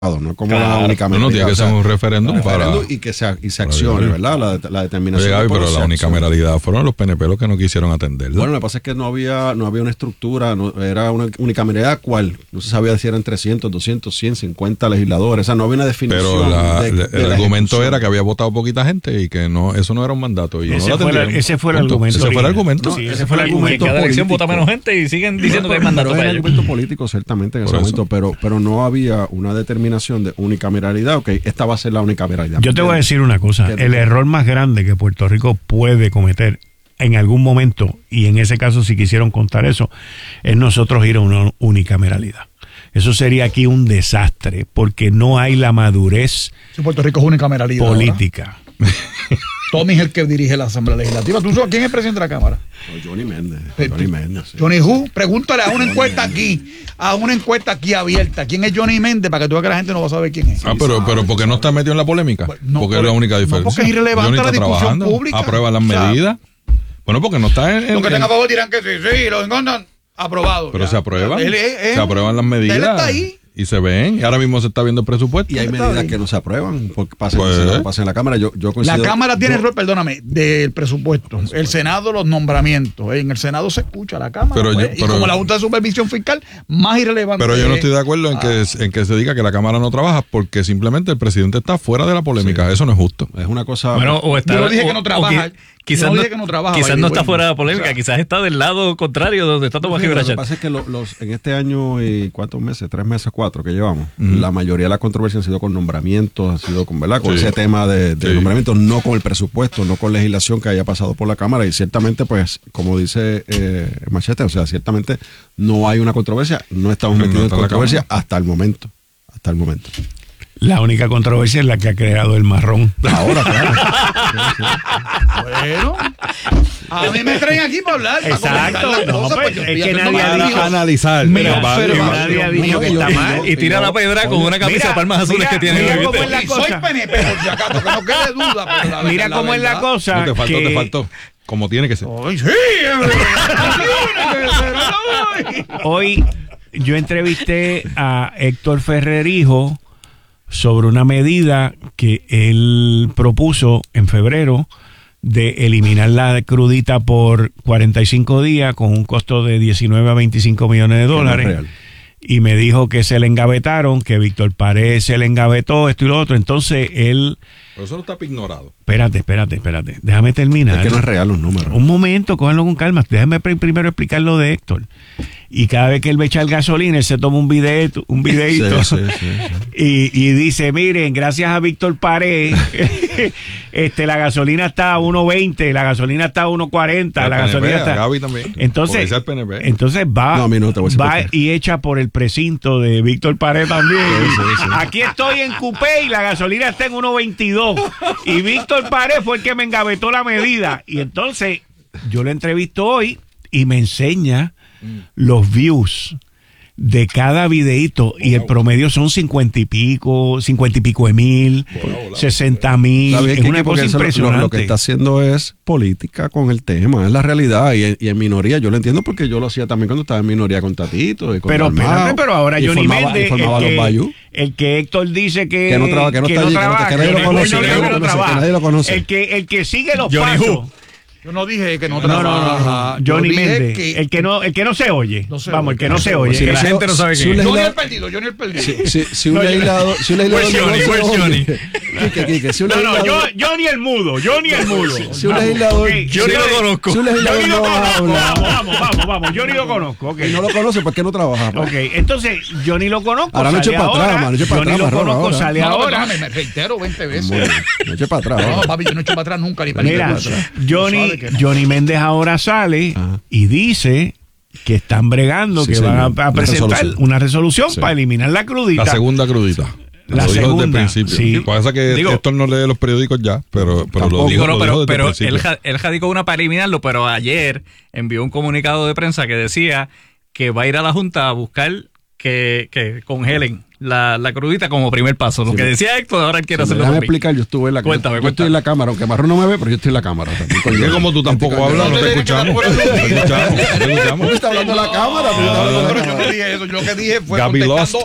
no como la unicameralidad. No tiene que ser un referéndum y que se accione, ¿verdad? La determinación. Oye, Gaby, pero la unicameralidad fueron los PNP los que no quisieron atenderla. Bueno, lo que pasa es que no había una estructura, era una unicameralidad cual, no se sabía si eran 300, 200, 100, 50 legisladores, o sea, no había una definición. Pero el argumento era que había votado poquita gente y que no, eso no era un mandato. Y ese fue el argumento. Ese fue el argumento. Sí, ese fue el argumento. Cada elección vota menos gente y siguen diciendo que hay mandato para ellos. Era un argumento político, ciertamente, en ese momento, pero no había una determinación de unicameralidad. Ok, esta va a ser la unicameralidad. Yo te voy a decir una cosa, el error más grande que Puerto Rico puede cometer en algún momento, y en ese caso si quisieron contar eso, es nosotros ir a una unicameralidad. Eso sería aquí un desastre, porque no hay la madurez si Puerto Rico es unicameralidad política. Tommy es el que dirige la Asamblea Legislativa. ¿Tú sabes quién es el presidente de la Cámara? Johnny Méndez. Sí. Johnny Who, pregúntale a una encuesta aquí abierta. ¿Quién es Johnny Méndez? Para que tú veas que la gente no va a saber quién es. Pero ¿por qué no está metido en la polémica? No, porque es la única diferencia. No, porque es irrelevante la discusión pública. Aprueba las medidas. Bueno, porque no está en... Los que están a favor dirán que sí, los encuentran aprobados. Pero ya. se aprueban. Se aprueban las medidas. Él está ahí. Y se ven, y ahora mismo se está viendo el presupuesto. Y hay medidas que no se aprueban porque pasan en la Cámara. Yo la Cámara tiene el rol, perdóname, del presupuesto. El Senado, los nombramientos. En el Senado se escucha la Cámara. Y como la Junta de Supervisión Fiscal, más irrelevante. Pero yo no estoy de acuerdo en que se diga que la Cámara no trabaja, porque simplemente el presidente está fuera de la polémica. Sí. Eso no es justo. Es una cosa... Bueno, o está, yo no dije que no trabaja. Quizás no está fuera de la polémica, quizás está del lado contrario donde está Tomás Gibrachet. Lo que pasa es que en este año y ¿cuántos meses? 3 meses, 4 que llevamos. La mayoría de las controversias han sido con nombramientos, ha sido con ese tema de nombramientos, no con el presupuesto, no con legislación que haya pasado por la Cámara. Y ciertamente, pues, como dice Machete, o sea, ciertamente no hay una controversia, no estamos metidos en controversia hasta el momento. La única controversia es la que ha creado el marrón. Ahora, claro. Bueno, a mí me traen aquí para hablar. Exacto. Es que nadie ha dicho analizar. Nadie ha dicho que está mal. Y tira la pedra con una camisa de palmas azules que tiene. Mira cómo es la cosa. Soy PNP, por si acaso, que no quede duda. Mira cómo es la cosa. No, te faltó. Como tiene que ser. Hoy yo entrevisté a Héctor Ferrer Hijo sobre una medida que él propuso en febrero de eliminar la crudita por 45 días con un costo de 19 a 25 millones de dólares. Y me dijo que se le engavetaron, que Víctor Pared se le engavetó, esto y lo otro. Entonces él... Pero eso no está ignorado. Espérate. Déjame terminar. Es que no es real los números. Un momento, cójanlo con calma. Déjame primero explicar lo de Héctor. Y cada vez que él va a echar gasolina, él se toma un videito. Sí. Y dice, miren, gracias a Víctor Pared, la gasolina está a 1.20, la gasolina está a 1.40, la gasolina está... Gaby también. Entonces va y echa por el precinto de Víctor Pared también. Sí. Aquí estoy en Coupé y la gasolina está en 1.22. Y Víctor Pared fue el que me engavetó la medida. Y entonces yo lo entrevisto hoy y me enseña los views de cada videíto y el promedio son 50 y pico de mil, 60,000. Es una cosa impresionante. Lo que está haciendo es política con el tema, es la realidad. Y en minoría, yo lo entiendo porque yo lo hacía también cuando estaba en minoría con Tatito. Y con pero espérate, pero ahora Johnny Méndez, el que Héctor dice que no trabaja, que nadie lo conoce. El que sigue los pasos. Yo no dije que no trabaja. No. Johnny Méndez, el que no se oye. Vamos, el que no se oye. Si la gente no sabe quién es. Johnny el perdido. Si un legislador... Johnny el mudo. Si un legislador... Johnny lo conozco. Vamos. Johnny lo conozco. Y no lo conoce, ¿por qué no trabaja? Ok, entonces Johnny lo conozco. Ahora no eche para atrás, Johnny lo conozco, sale ahora. Me reitero 20 veces. No eche para atrás. No, papi, yo no echo para atrás nunca. Mira, Johnny Méndez ahora sale y dice que están bregando, que van a presentar una resolución para eliminar la crudita. La segunda crudita. La lo segunda, dijo desde el principio. sí. Pasa que Héctor no lee los periódicos ya, pero lo dijo. Pero él radicó una para eliminarlo, pero ayer envió un comunicado de prensa que decía que va a ir a la Junta a buscar que congelen la crudita como primer paso. Lo que decía Héctor, ahora quiero hacerlo. Déjame explicar, yo estuve en la cámara. Yo estoy en la cámara, aunque Marrón no me ve, pero yo estoy en la cámara también. Porque como tú tampoco hablas, no te escuchamos. No te escuchamos. Tú estás hablando de la cámara. Pero yo no dije eso. Yo lo que dije fue contestando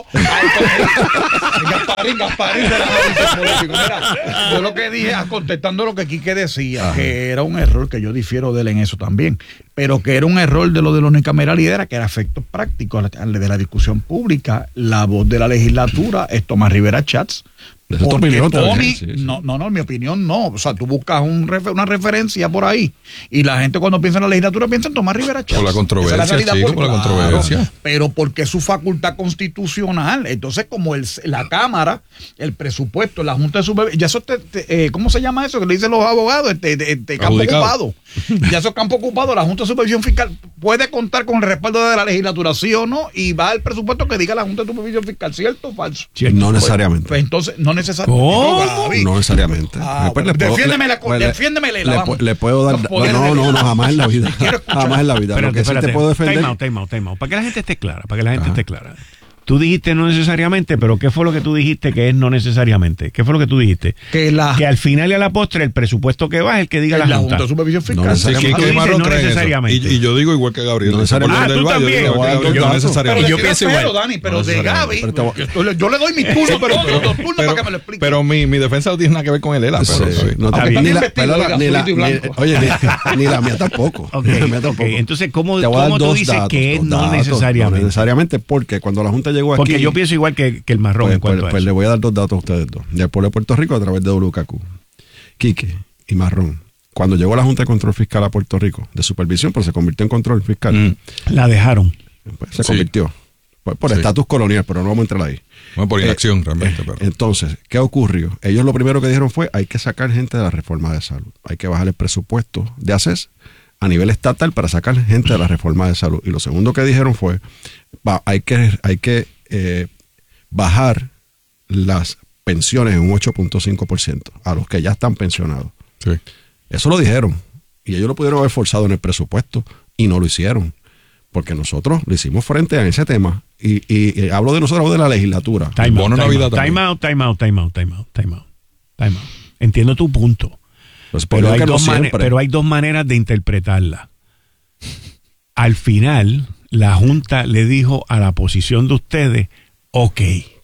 Gasparín de la político. Mira, yo lo que dije, contestando lo que Quique decía, que era un error, que yo difiero de él en eso también, pero que era un error de lo unicameralidad, que era efectos prácticos de la discusión pública. La voz de la legislatura es Tomás Rivera Chats. ¿Es tu opinión? Tony, no, mi opinión no. O sea, tú buscas una referencia por ahí y la gente cuando piensa en la legislatura piensa en Tomás Rivera Chats. Por la controversia, por la controversia. Pero porque es su facultad constitucional. Entonces, como la Cámara, el presupuesto, la Junta de Supervisión, ya eso ¿cómo se llama eso? Que le dicen los abogados, campo ocupado. Ya eso es campo ocupado. La Junta de Supervisión Fiscal puede contar con el respaldo de la legislatura, sí o no, y va al presupuesto que diga la Junta de Supervisión Fiscal, ¿cierto o falso? No necesariamente. Pues entonces, no necesariamente. ¿Cómo? No necesariamente. Defiéndeme le puedo dar. No, jamás en la vida. Jamás en la vida. Lo que sí te puedo defender. Time out. Para que la gente esté clara. Tú dijiste no necesariamente, pero ¿qué fue lo que tú dijiste que es no necesariamente? ¿Qué fue lo que tú dijiste? Que al final y a la postre el presupuesto que va es el que diga la Junta de Supervisión Fiscal. No necesariamente. Y yo digo igual que Gabriel. No necesariamente. Tú también. No necesariamente. Yo pienso igual. Dani, pero de Gaby, yo le doy mi turno, pero dos turnos para que me lo explique. Pero mi defensa no tiene nada que ver con el ELA. Ni la mía tampoco. Entonces, ¿cómo tú dices que es no necesariamente? No necesariamente porque cuando la Junta llegó aquí. Porque yo pienso igual que el Marrón en cuanto a eso. Pues le voy a dar dos datos a ustedes dos. Del pueblo de Puerto Rico a través de WKQ. Quique y Marrón. Cuando llegó la Junta de Control Fiscal a Puerto Rico, de supervisión, pero se convirtió en control fiscal. La dejaron. Pues se convirtió. Por estatus colonial, pero no vamos a entrar ahí. Bueno, por inacción realmente. Entonces, ¿qué ocurrió? Ellos lo primero que dijeron fue, hay que sacar gente de la reforma de salud. Hay que bajar el presupuesto de ACES a nivel estatal para sacar gente de la reforma de salud. Y lo segundo que dijeron fue, hay que bajar las pensiones en un 8.5% a los que ya están pensionados. Sí. Eso lo dijeron. Y ellos lo pudieron haber forzado en el presupuesto y no lo hicieron. Porque nosotros lo hicimos frente a ese tema. Y hablo de nosotros, hablo de la legislatura. Time out. Entiendo tu punto. Pues pero hay dos maneras de interpretarla. Al final, la Junta le dijo a la posición de ustedes, ok.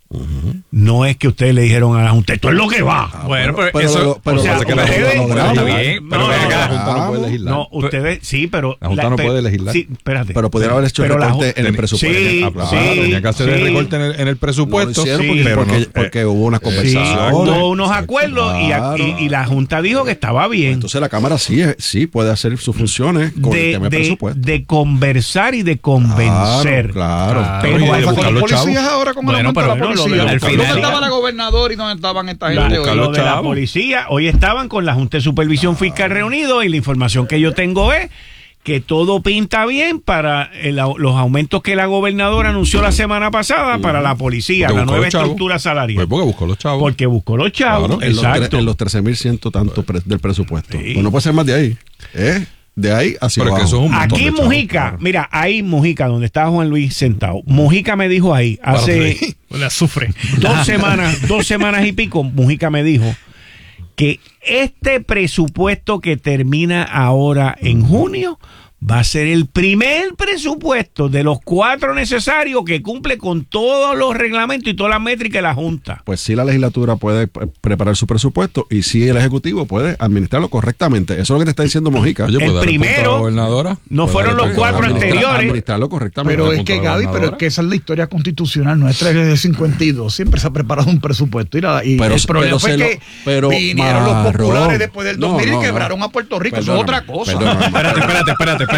No es que ustedes le dijeron a la Junta, esto es lo que va. Bueno, pero eso. Pero o sea, que la Junta está bien. Pero la Junta no puede legislar. No, ustedes sí, pero. La Junta no puede legislar. Sí, espérate. Pero pudieron haber hecho el recorte en el presupuesto. Sí, tenía que hacer el recorte en el presupuesto. No lo hicieron porque hubo unas conversaciones. Hubo unos acuerdos y la Junta dijo que estaba bien. Entonces la Cámara sí puede hacer sus funciones con el tema del presupuesto. De conversar y de convencer. Claro. Pero los policías ahora como la policía. Al final, ¿dónde estaba la gobernadora y dónde estaban esta gente hoy? Lo de la policía, hoy estaban con la Junta de Supervisión Fiscal reunidos y la información que yo tengo es que todo pinta bien para los aumentos que la gobernadora anunció la semana pasada para la policía, la nueva estructura salarial. Pues porque buscó los chavos. Porque buscó los chavos, claro, exacto. En los 13,100 tanto del presupuesto. Sí. Pues no puede ser más de ahí. De ahí hacia abajo. Aquí Mujica, mira, ahí Mujica, donde estaba Juan Luis sentado, Mujica me dijo ahí, hace la sufre. 2 semanas y pico, Mujica me dijo que este presupuesto que termina ahora en junio va a ser el primer presupuesto de los 4 necesarios que cumple con todos los reglamentos y todas las métricas de la Junta. Pues sí, la legislatura puede preparar su presupuesto y sí el Ejecutivo puede administrarlo correctamente. Eso es lo que te está diciendo Mojica. Oye, el primero, no fueron los 4 anteriores. Administrarlo correctamente. Pero es que, Gaby, pero es que esa es la historia constitucional nuestra desde el 52. Siempre se ha preparado un presupuesto. Y el problema fue que vinieron los populares después del 2000 y quebraron a Puerto Rico. Eso es otra cosa. Espérate.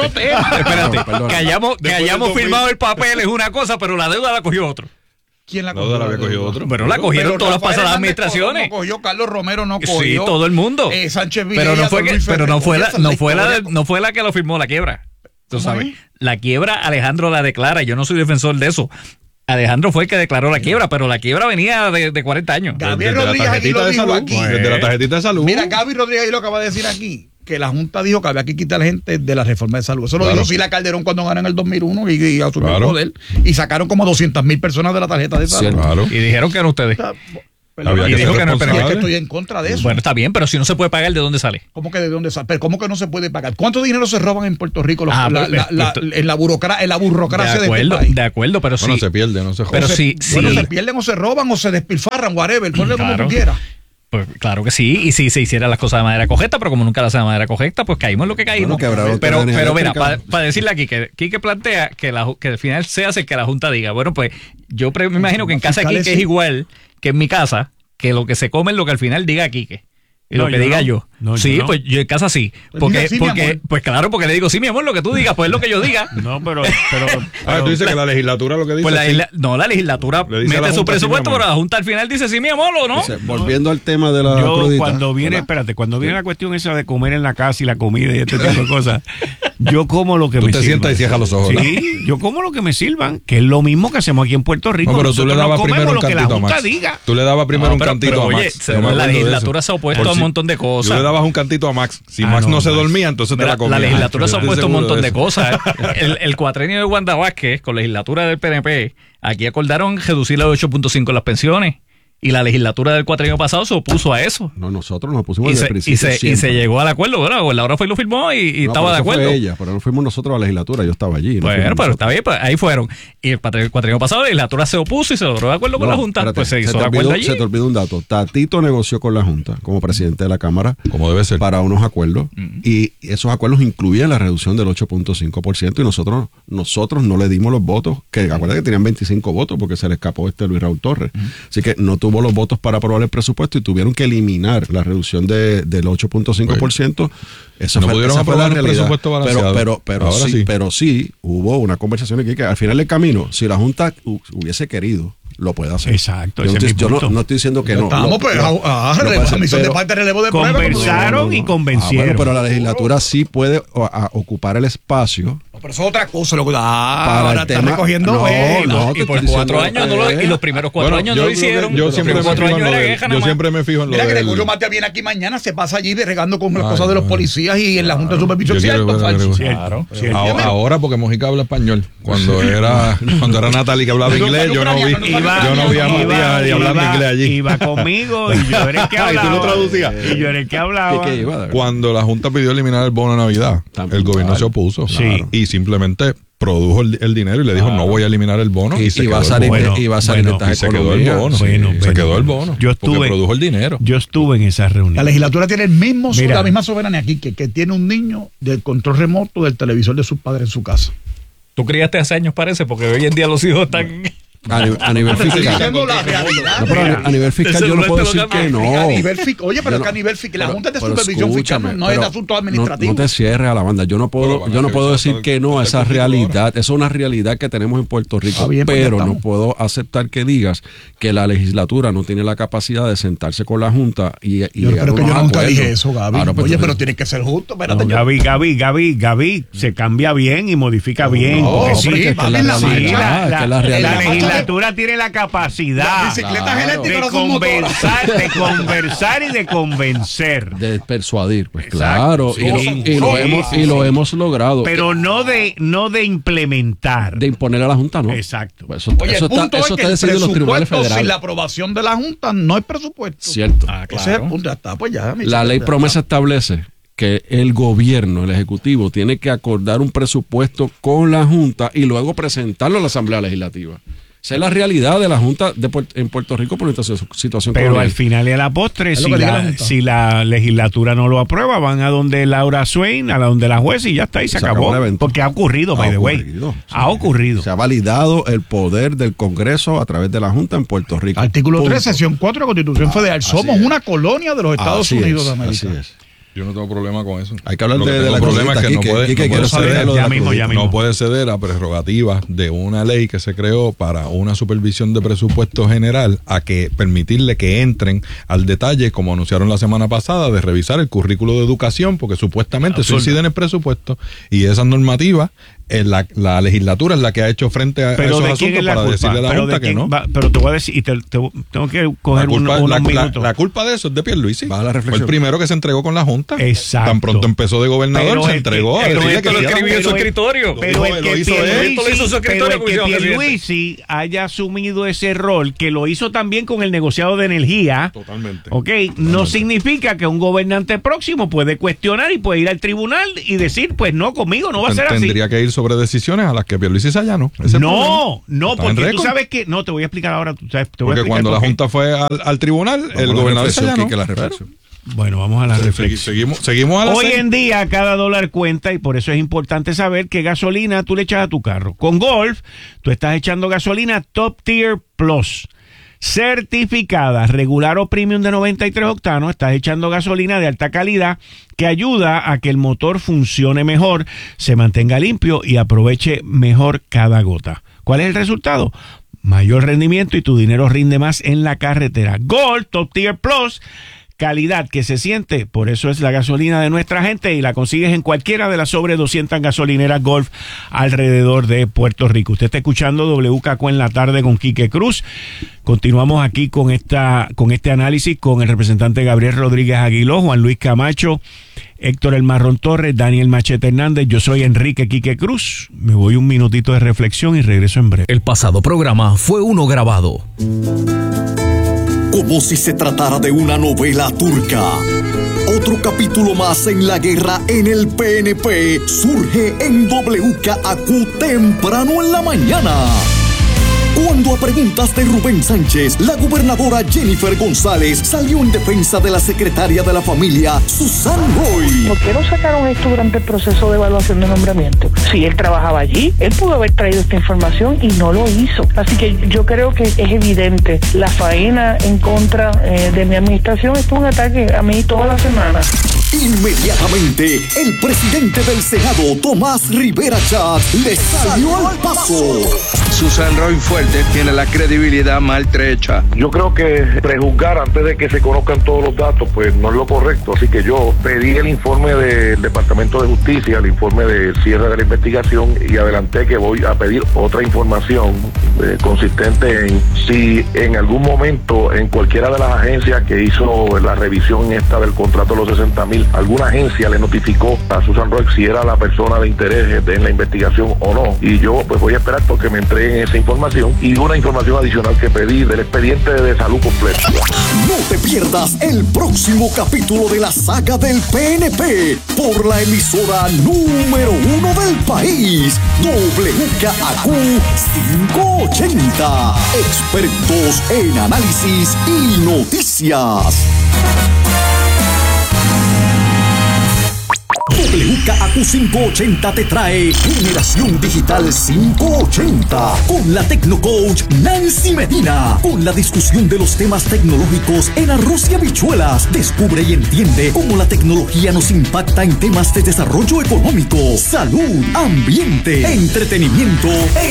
Que hayamos firmado el papel es una cosa, pero la deuda la cogió otro. ¿Quién la cogió? La había cogido otro. Pero la cogieron todas las pasadas administraciones. No cogió, Carlos Romero no cogió. Sí, todo el mundo. Sánchez Pero no fue la que lo firmó la quiebra. Tú sabes. La quiebra Alejandro la declara. Yo no soy defensor de eso. Alejandro fue el que declaró la quiebra, pero la quiebra venía de 40 años. Gabriel Rodríguez aquí lo dijo aquí. Desde la tarjetita de salud. Mira, Gaby Rodríguez ahí lo acaba de decir aquí. que la Junta dijo que había que quitar a la gente de la reforma de salud. Eso lo dijo Sila Calderón cuando ganó en el 2001 y asumió el poder. Y sacaron como 200,000 personas de la tarjeta de salud. Claro. Y dijeron que eran ustedes. Y dijo que no, pero es que estoy en contra de eso. Bueno, está bien, pero si no se puede pagar, ¿de dónde sale? ¿Cómo que de dónde sale? Pero ¿cómo que no se puede pagar? ¿Cuánto dinero se roban en Puerto Rico en la burocracia de este país? De acuerdo, pero bueno, se pierde, no se roban. Pero se pierden o se roban o se despilfarran, whatever, ponle como tú quieras. Pues claro que sí, y si se hicieran las cosas de manera correcta, pero como nunca las hacen de manera correcta, pues caímos en lo que caímos. Bueno, pero mira, para decirle aquí que Quique plantea que al final se hace que la Junta diga, bueno, pues yo me imagino que en casa de Quique es igual que en mi casa, que lo que se come es lo que al final diga Quique. Y lo que diga yo. Pues yo en casa sí. Pues claro, porque le digo, sí, mi amor, lo que tú digas, pues es lo que yo diga. No, pero tú dices que la legislatura lo que dice. Pues la legislatura mete su presupuesto, pero la Junta al final dice, sí, mi amor, o no. Dice, volviendo al tema de la crudita, cuando viene la cuestión esa de comer en la casa y la comida y este tipo de cosas, yo como lo que me sirvan. Tú te sientas y cierras los ojos. Sí, yo como lo que me sirvan, que es lo mismo que hacemos aquí en Puerto Rico. No, pero tú le dabas primero un cantito a Max. Tú le dabas primero un cantito a Max. La legislatura se ha opuesto a un montón de cosas. Yo le dabas un cantito a Max. Si Max no se dormía, entonces te la comía. La legislatura se ha opuesto a un montón de cosas. El cuatrenio de Wanda Vázquez con legislatura del PNP, aquí acordaron reducir a 8.5 las pensiones. Y la legislatura del cuatrenio pasado se opuso a eso. No, nosotros nos pusimos desde el principio. Y se llegó al acuerdo. Bueno, la gobernadora fue y lo firmó y estaba de acuerdo. Fue ella, pero no fuimos nosotros a la legislatura, yo estaba allí. Bueno, pero está bien, pues ahí fueron. Y el cuatrenio pasado la legislatura se opuso y se logró de acuerdo con la Junta. Espérate, pues se hizo de acuerdo allí. Se te olvidó un dato. Tatito negoció con la Junta como presidente de la Cámara. Como debe ser. Para unos acuerdos. Y esos acuerdos incluían la reducción del 8.5%. Y nosotros no le dimos los votos. Que acuérdate que tenían 25 votos porque se le escapó Luis Raúl Torres. Así que no tuvo los votos para aprobar el presupuesto y tuvieron que eliminar la reducción del 8.5%. Eso no pudieron aprobar el presupuesto balanceado. Pero sí hubo una conversación aquí que al final del camino, si la Junta hubiese querido, lo puede hacer. Exacto. Yo no estoy diciendo que no. Estamos, comisión de parte de relevo de prueba. Conversaron y convencieron. Bueno, pero la legislatura sí puede ocupar el espacio. Pero eso es otra cosa. Para el tema. Recogiendo. Y por 4 años y los primeros 4 años no lo hicieron. Yo siempre me fijo en lo de. Mira que Gregorio Matías viene aquí mañana, se pasa allí regando con las cosas de los policías y en la Junta de Supervisión. Cierto. Ahora, porque Mojica habla español. Cuando era Natalie que hablaba inglés, yo no vi a Matías hablando inglés allí. Iba conmigo y yo era el que hablaba. ¿Y tú lo traducías? Y yo era el que hablaba. Cuando la Junta pidió eliminar el bono de Navidad, el gobierno se opuso. Y simplemente produjo el dinero y le dijo no voy a eliminar el bono y se quedó el bono porque produjo el dinero. Yo estuve en esa reunión. La legislatura tiene la misma soberanía aquí que tiene un niño del control remoto del televisor de sus padres en su casa. Tú criaste hace años, parece, porque hoy en día los hijos están... A nivel fiscal. A nivel fiscal yo no puedo decir que no. Oye, pero es que a nivel fiscal, la Junta de Supervisión Fiscal no es de asuntos administrativos. No te cierres a la banda. Yo no puedo decir que no a esa realidad. Eso es una realidad que tenemos en Puerto Rico. Pero no puedo aceptar que digas que la legislatura no tiene la capacidad de sentarse con la Junta y llegar a unos acuerdos. Yo nunca dije eso, Gaby. Oye, pero tiene que ser justo. Gaby, se cambia bien y modifica bien. La legislatura tiene la capacidad de conversar y de convencer. De persuadir, pues claro. Y lo hemos logrado. Pero no de implementar. De imponer a la Junta, ¿no? Exacto. Pues eso está decidido en los tribunales federales. Sin la aprobación de la Junta no hay presupuesto. Cierto. Claro. Ese es el punto. Ya está, pues ya. La ley promesa establece que el gobierno, el Ejecutivo, tiene que acordar un presupuesto con la Junta y luego presentarlo a la Asamblea Legislativa. Esa es la realidad de la Junta en Puerto Rico por esta situación. Pero al final y a la postre, si la legislatura no lo aprueba, van a donde Laura Swain, a donde la juez y ya está, y se acabó. Porque ha ocurrido, by the way. Ha ocurrido. Se ha validado el poder del Congreso a través de la Junta en Puerto Rico. Artículo 3, sección 4 de la Constitución Federal. Somos una colonia de los Estados Unidos de América. Así es. Yo no tengo problema con eso. Hay que hablar de la problema que no puede ceder a prerrogativas de una ley que se creó para una supervisión de presupuesto general a que permitirle que entren al detalle, como anunciaron la semana pasada, de revisar el currículo de educación, porque supuestamente eso incide en el presupuesto y esas normativas la legislatura es la que ha hecho frente a esos asuntos para decirle a la Junta que no. Pero te voy a decir, y tengo que coger unos minutos. La culpa de eso es de Pierluisi. Va a la reflexión. Fue el primero que se entregó con la Junta. Exacto. Tan pronto empezó de gobernador, se entregó. Pero esto lo escribió en su escritorio. Pero el que Pierluisi haya asumido ese rol, que lo hizo también con el negociado de energía. Totalmente. ¿Ok? No significa que un gobernante próximo puede cuestionar y puede ir al tribunal y decir, pues no, conmigo no va a ser así. Tendría que ir sobre decisiones a las que Pierluisi Sayano. No, porque tú sabes que... No, te voy a explicar ahora. Porque cuando la Junta fue al tribunal, el gobernador Sayano... Bueno, vamos a la reflexión. Seguimos a la Hoy en día cada dólar cuenta y por eso es importante saber qué gasolina tú le echas a tu carro. Con Golf, tú estás echando gasolina Top Tier Plus. Certificada, regular o premium de 93 octanos, estás echando gasolina de alta calidad que ayuda a que el motor funcione mejor, se mantenga limpio y aproveche mejor cada gota. ¿Cuál es el resultado? Mayor rendimiento y tu dinero rinde más en la carretera. Gold Top Tier Plus, calidad que se siente, por eso es la gasolina de nuestra gente y la consigues en cualquiera de las sobre 200 gasolineras Golf alrededor de Puerto Rico. Usted está escuchando WKQ en la tarde con Quique Cruz. Continuamos aquí con este análisis con el representante Gabriel Rodríguez Aguiló, Juan Luis Camacho, Héctor El Marrón Torres, Daniel Machete Hernández. Yo soy Enrique Quique Cruz. Me voy un minutito de reflexión y regreso en breve. El pasado programa fue uno grabado. Como si se tratara de una novela turca. Otro capítulo más en la guerra en el PNP surge en WKAQ temprano en la mañana. Cuando a preguntas de Rubén Sánchez, la gobernadora Jennifer González salió en defensa de la secretaria de la familia, Susan Roy. ¿Por qué no sacaron esto durante el proceso de evaluación de nombramiento? Si él trabajaba allí, él pudo haber traído esta información y no lo hizo. Así que yo creo que es evidente. La faena en contra de mi administración es un ataque a mí toda la semana. Inmediatamente, el presidente del Senado, Tomás Rivera Chatz, le salió al paso. Susan Roy Fuerte tiene la credibilidad maltrecha. Yo creo que prejuzgar antes de que se conozcan todos los datos, pues no es lo correcto. Así que yo pedí el informe del Departamento de Justicia, el informe de cierre de la investigación y adelanté que voy a pedir otra información consistente en si en algún momento en cualquiera de las agencias que hizo la revisión esta del contrato de los 60,000, alguna agencia le notificó a Susan Roy si era la persona de interés en la investigación o no. Y yo pues voy a esperar porque me entreguen esa información y una información adicional que pedí del expediente de salud completo. No te pierdas el próximo capítulo de la saga del PNP por la emisora número 1 del país, WKAQ 580. Expertos en análisis y noticias. WKAQ 580 te trae Generación Digital 580 con la Tecnocoach Nancy Medina, con la discusión de los temas tecnológicos en arroz y habichuelas. Descubre y entiende cómo la tecnología nos impacta en temas de desarrollo económico, salud, ambiente, entretenimiento e